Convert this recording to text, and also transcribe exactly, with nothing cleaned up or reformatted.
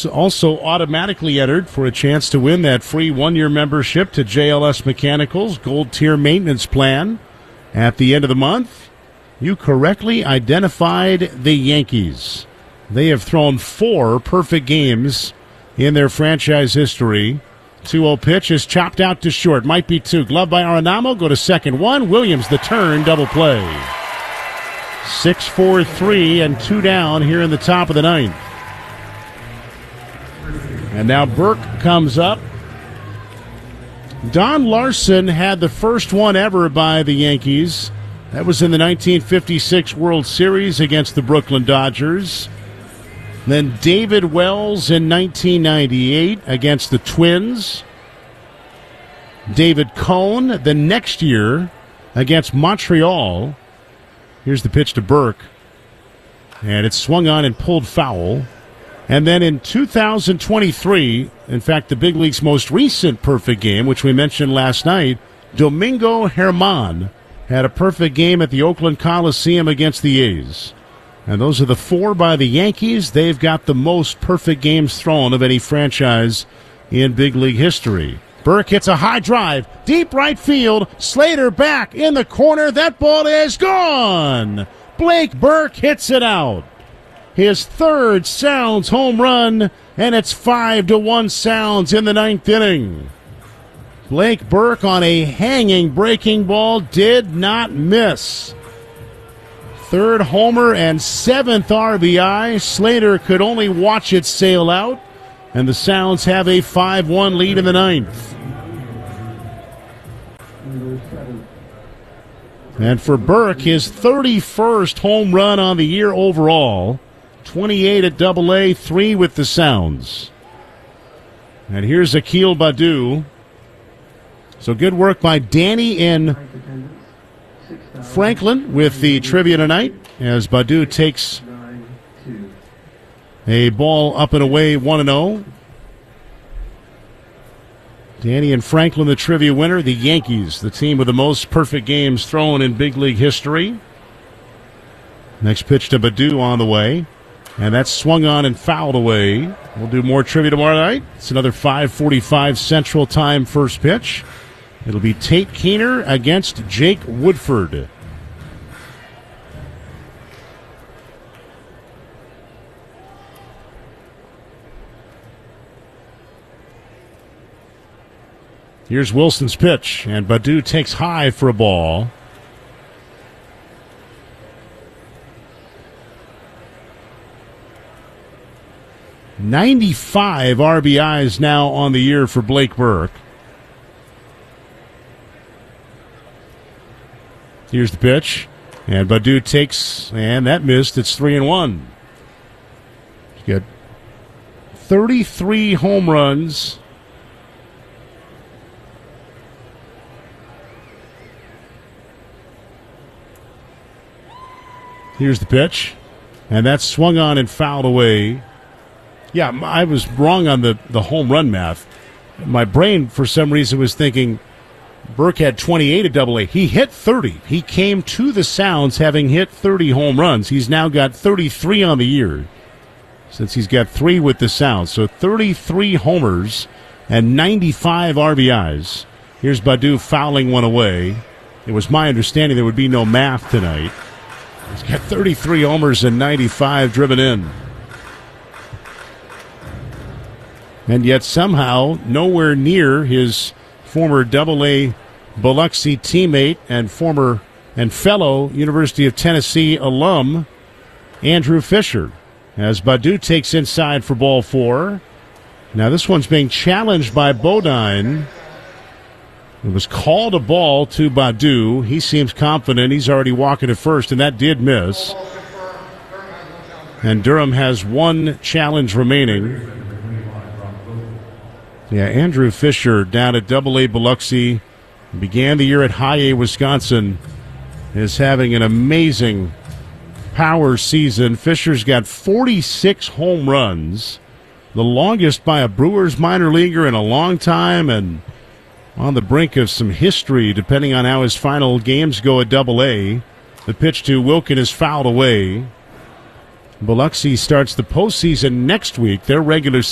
You're also automatically entered for a chance to win that free one-year membership to J L S Mechanicals Gold Tier Maintenance Plan. At the end of the month, you correctly identified the Yankees. They have thrown four perfect games in their franchise history. two oh pitch is chopped out to short. Might be two. Glove by Arenamo. Go to second one. Williams the turn. Double play. six four three and two down here in the top of the ninth. And now Burke comes up. Don Larson had the first one ever by the Yankees. That was in the nineteen fifty-six World Series against the Brooklyn Dodgers. Then David Wells in nineteen ninety-eight against the Twins. David Cone the next year against Montreal. Here's the pitch to Burke. And it's swung on and pulled foul. And then in two thousand twenty-three, in fact, the big league's most recent perfect game, which we mentioned last night, Domingo Germán had a perfect game at the Oakland Coliseum against the A's. And those are the four by the Yankees. They've got the most perfect games thrown of any franchise in big league history. Burke hits a high drive, deep right field. Slater back in the corner. That ball is gone. Blake Burke hits it out. His third Sounds home run, and it's five to one Sounds in the ninth inning. Blake Burke on a hanging breaking ball did not miss. Third homer and seventh R B I. Slater could only watch it sail out, and the Sounds have a five one lead in the ninth. And for Burke, his thirty-first home run on the year overall. twenty-eight at Double A, three with the Sounds. And here's Akil Baddoo. So good work by Danny in Franklin with the trivia tonight as Baddoo takes a ball up and away one and oh. Danny and Franklin, the trivia winner. The Yankees, the team with the most perfect games thrown in big league history. Next pitch to Baddoo on the way. And that's swung on and fouled away. We'll do more trivia tomorrow night. It's another five forty-five Central Time first pitch. It'll be Tate Keener against Jake Woodford. Here's Wilson's pitch, and Baddoo takes high for a ball. ninety-five R B Is now on the year for Blake Burke. Here's the pitch, and Baddoo takes, and that missed. It's three and one. He's got thirty-three home runs. Here's the pitch, and that's swung on and fouled away. Yeah, I was wrong on the, the home run math. My brain, for some reason, was thinking Burke had twenty-eight at Double A. He hit thirty. He came to the Sounds having hit thirty home runs. He's now got thirty-three on the year since he's got three with the Sounds. So thirty-three homers and ninety-five R B Is. Here's Baddoo fouling one away. It was my understanding there would be no math tonight. He's got thirty-three homers and ninety-five driven in. And yet somehow nowhere near his former Double A Biloxi teammate and former and fellow University of Tennessee alum Andrew Fisher, as Baddoo takes inside for ball four. Now this one's being challenged by Bodine. It was called a ball to Baddoo. He seems confident. He's already walking at first, and that did miss. And Durham has one challenge remaining. Yeah, Andrew Fisher down at Double A Biloxi, began the year at High A, Wisconsin, is having an amazing power season. Fisher's got forty-six home runs, the longest by a Brewers minor leaguer in a long time, and on the brink of some history, depending on how his final games go at Double A. The pitch to Wilkin is fouled away. Biloxi starts the postseason next week. Their regular